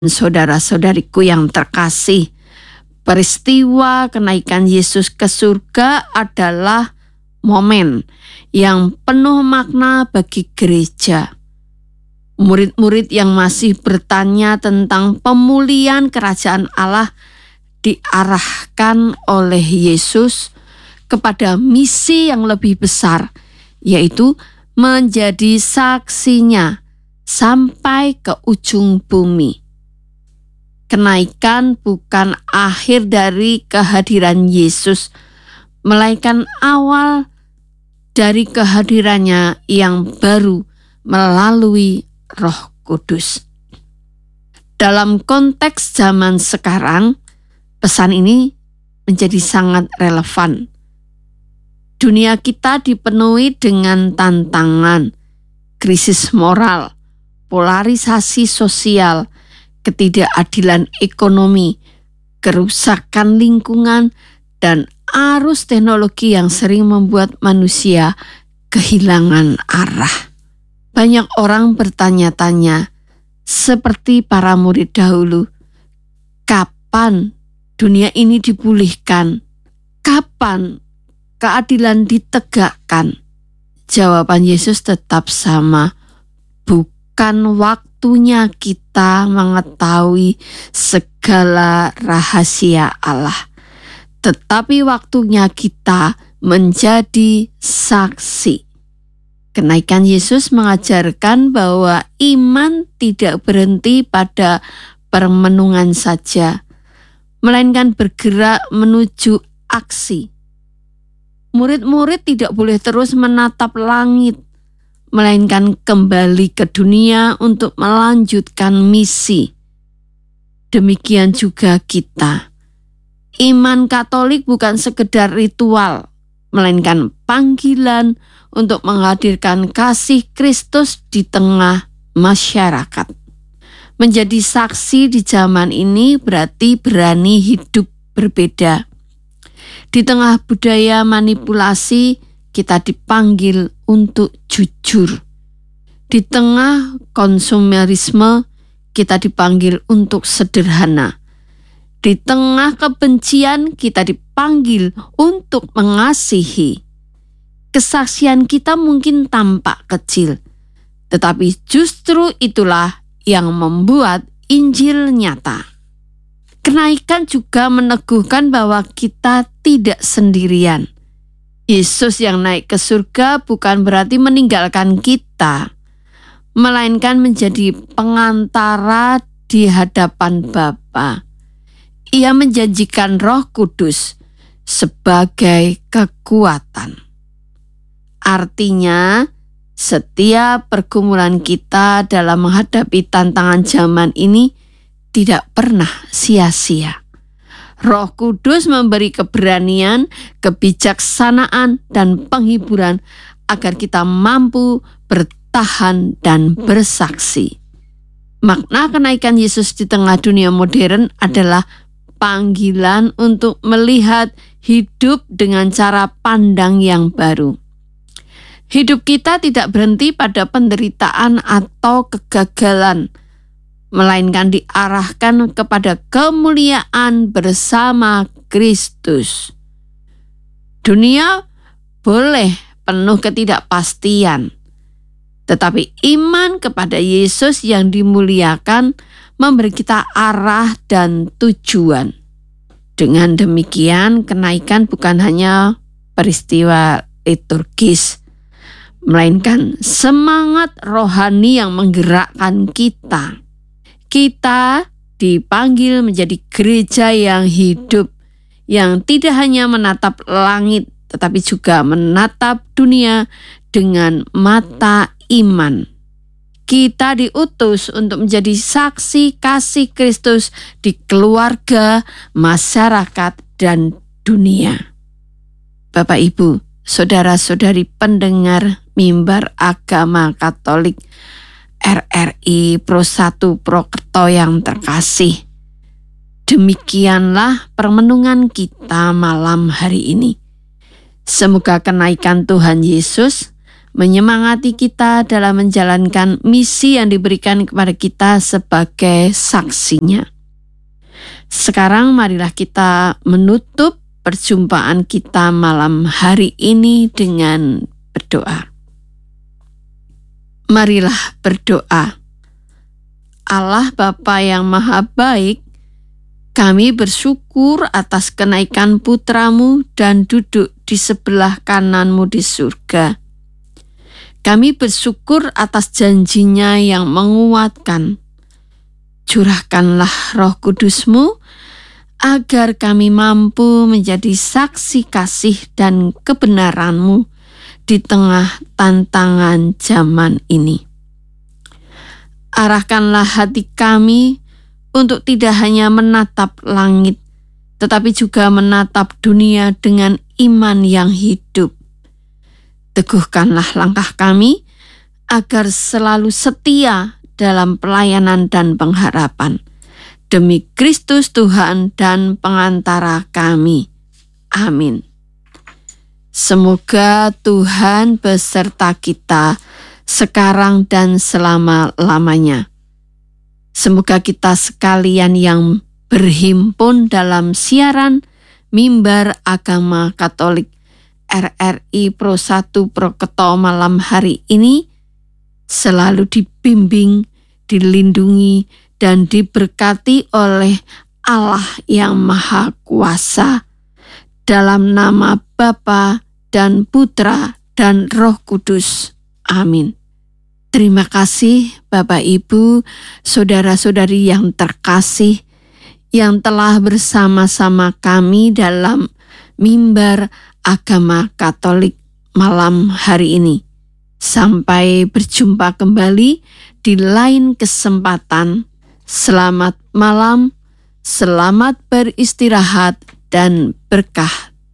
Saudara-saudariku yang terkasih, peristiwa kenaikan Yesus ke surga adalah momen yang penuh makna bagi gereja. Murid-murid yang masih bertanya tentang pemulihan kerajaan Allah diarahkan oleh Yesus kepada misi yang lebih besar, yaitu menjadi saksinya sampai ke ujung bumi. Kenaikan bukan akhir dari kehadiran Yesus, melainkan awal dari kehadirannya yang baru melalui Roh Kudus. Dalam konteks zaman sekarang, pesan ini menjadi sangat relevan. Dunia kita dipenuhi dengan tantangan, krisis moral, polarisasi sosial, ketidakadilan ekonomi, kerusakan lingkungan, dan arus teknologi yang sering membuat manusia kehilangan arah. Banyak orang bertanya-tanya, seperti para murid dahulu, kapan dunia ini dipulihkan? Kapan keadilan ditegakkan? Jawaban Yesus tetap sama, bukan waktunya kita mengetahui segala rahasia Allah, tetapi waktunya kita menjadi saksi. Kenaikan Yesus mengajarkan bahwa iman tidak berhenti pada permenungan saja, melainkan bergerak menuju aksi. Murid-murid tidak boleh terus menatap langit, melainkan kembali ke dunia untuk melanjutkan misi. Demikian juga kita. Iman Katolik bukan sekedar ritual, melainkan panggilan untuk menghadirkan kasih Kristus di tengah masyarakat. Menjadi saksi di zaman ini berarti berani hidup berbeda. Di tengah budaya manipulasi, kita dipanggil untuk jujur. Di tengah konsumerisme, kita dipanggil untuk sederhana. Di tengah kebencian, kita dipanggil untuk mengasihi. Kesaksian kita mungkin tampak kecil, tetapi justru itulah yang membuat Injil nyata. Kenaikan juga meneguhkan bahwa kita tidak sendirian. Yesus yang naik ke surga bukan berarti meninggalkan kita, melainkan menjadi pengantara di hadapan Bapa. Ia menjanjikan Roh Kudus sebagai kekuatan. Artinya, setiap pergumulan kita dalam menghadapi tantangan zaman ini tidak pernah sia-sia. Roh Kudus memberi keberanian, kebijaksanaan, dan penghiburan agar kita mampu bertahan dan bersaksi. Makna kenaikan Yesus di tengah dunia modern adalah panggilan untuk melihat hidup dengan cara pandang yang baru. Hidup kita tidak berhenti pada penderitaan atau kegagalan, melainkan diarahkan kepada kemuliaan bersama Kristus. Dunia boleh penuh ketidakpastian, tetapi iman kepada Yesus yang dimuliakan memberi kita arah dan tujuan. Dengan demikian, kenaikan bukan hanya peristiwa liturgis, melainkan semangat rohani yang menggerakkan kita. Kita dipanggil menjadi gereja yang hidup, yang tidak hanya menatap langit, tetapi juga menatap dunia dengan mata iman. Kita diutus untuk menjadi saksi kasih Kristus di keluarga, masyarakat, dan dunia. Bapak, Ibu, saudara-saudari pendengar Mimbar Agama Katolik RRI Pro 1 Prokerto yang terkasih, demikianlah permenungan kita malam hari ini. Semoga kenaikan Tuhan Yesus menyemangati kita dalam menjalankan misi yang diberikan kepada kita sebagai saksinya. Sekarang marilah kita menutup perjumpaan kita malam hari ini dengan berdoa. Marilah berdoa. Allah Bapa yang Maha Baik, kami bersyukur atas kenaikan putra-Mu dan duduk di sebelah kanan-Mu di surga. Kami bersyukur atas janjinya yang menguatkan. Curahkanlah Roh Kudus-Mu agar kami mampu menjadi saksi kasih dan kebenaran-Mu di tengah tantangan zaman ini. Arahkanlah hati kami untuk tidak hanya menatap langit, tetapi juga menatap dunia dengan iman yang hidup. Teguhkanlah langkah kami agar selalu setia dalam pelayanan dan pengharapan. Demi Kristus Tuhan dan pengantara kami. Amin. Semoga Tuhan beserta kita sekarang dan selama-lamanya. Semoga kita sekalian yang berhimpun dalam siaran Mimbar Agama Katolik RRI Pro 1 Proketo malam hari ini selalu dibimbing, dilindungi, dan diberkati oleh Allah yang Maha Kuasa. Dalam nama Bapa dan Putra dan Roh Kudus. Amin. Terima kasih Bapak Ibu, saudara-saudari yang terkasih, yang telah bersama-sama kami dalam Mimbar Agama Katolik malam hari ini. Sampai berjumpa kembali di lain kesempatan. Selamat malam, selamat beristirahat, dan berkah